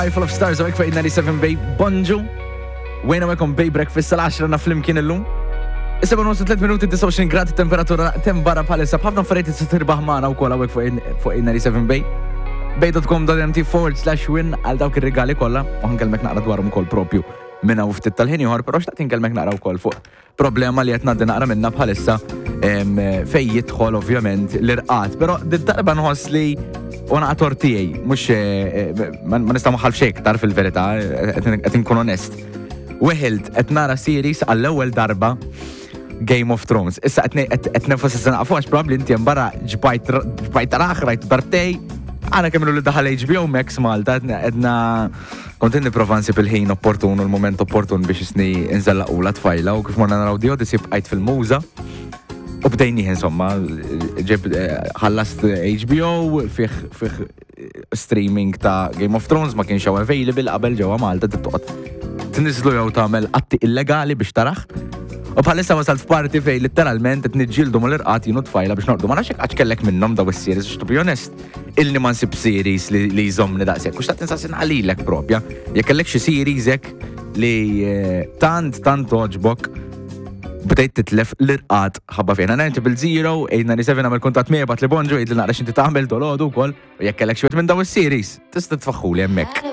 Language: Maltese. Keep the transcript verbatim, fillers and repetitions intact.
Full of Stars, għek fa' ninety-seven Bay Bonġu. Wejna għekom Bay Breakfast sal-għaxra na flimkien illum. Issa għon wasu tliet minuti tisa' għoxrin gradi temperatura tembara palissa. Bħafna affarijiet tista' tirbaħ maħna u kolla għek fuq ninety-seven Bay. bay dot com dot m t forward slash win għal dawk ir-regali kolla. U ħankelmek naqra dwarhom ukoll propju minna u ftit tal-ħin ieħor, però xtaqt inkelmek naqra wkoll fuq problema li qed ngħaddi naqra minna bħalissa fejn jidħol ovvjament l-irqat. Però darba nħoss li u naqa' tortijaj, mhux ma nista' maħal xejn tar fil-verità, qed inkun onest. Weħilt qed nara series għall-ewwel darba Game of Thrones. Issa qed nefos issa naqfu għax probabbli inti hemm barra ġbajt raħ rajtu darbtej. Għana kemmilu li daħal H B O Max Malta, edna kontin niprofa nsib il-ħin opportun u l-moment opportun biex isni nżellaqu la tfajla u kif morna naraw di disib għajt fil-muża. U bdejniħ insomma, ġeb ħallast H B O fiħ streaming ta' Game of Thrones ma kienx available qabel ġewwa Malta tittoqgħod tinniżlu jew tagħmel atti illegali biex taraħ. U bħalissa wasal f'parti fej literalment qed niġġieldu mal-irqat jienu tfajla biex noqdu. Ma nafx hekk kellek minnhom daw is-series, to be honest, illi ma nsib series li li jżommni daqshekk. U x'taqt insa sinqalilek propja. Jekk kellek xi series hekk li tant tant toġbok bdejt titlef l-irqat ħabba fejn. Nine triple zero eight nine seven għamel kuntatt miegħi bat li Bonġu jgħid li naqra x'inti tagħmel tolodu wkoll u jekk kellek xi minn daw is-series tista' tfaħħuli hemmhekk.